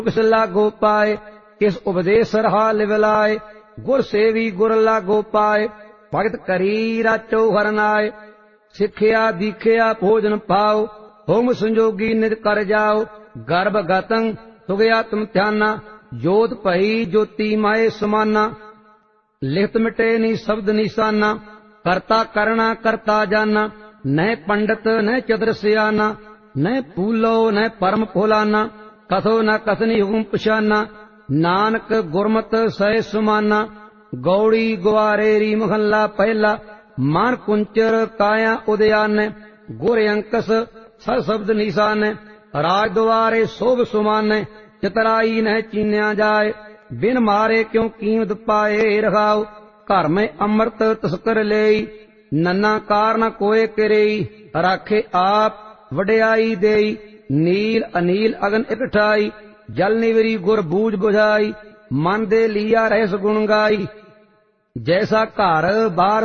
किस लागो पाए, किस उपदेश रहा लिव लाए। गुर सेवी गुर लागो पाए, भगत करी राचो हरनाए। सिखिया दीखिया भोजन पाओ, होम संजोगी नित कर जाओ। गर्भ गतंग सुगया तुम ध्याना, जोत भई ज्योति माए समाना। लिखत मिटे नी शब्द निशाना, करता करना करता जाना। न पंडित न चतुर सियाना, न फूलो न परम फुलाना। कथो न कथनी हुकुम पछाना, नानक गुरमत सह सुमाना। गौड़ी ग्वारेरी महला पहला, मान कुंचर काया उदयान। गुर अंकस सर शब्द निशान, राज द्वारे शोभ सुमान। चितराई न चीन्या जाए, बिन मारे क्यों कीमत पाए रखाओ। घर में अमृत तस्कर लेई, नन्ना कार न कोय करेई। राखे आप वड्याई देई, नील अनील अगन इकठाई। जल निवरी गुर बूझ बुझाई, मन दे लिया रहस गुण गाई। जैसा घर बार